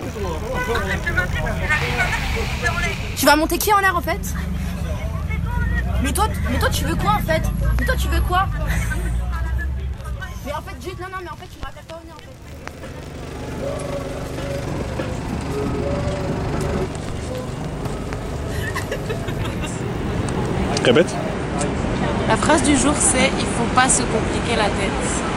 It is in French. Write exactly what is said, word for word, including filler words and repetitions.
Tu vas monter qui en l'air en fait? Mais toi, mais toi tu veux quoi en fait? Mais toi tu veux quoi? Mais en fait juste non non mais en fait tu m'appelles pas au nez en fait. Répète. La phrase du jour c'est il faut pas se compliquer la tête.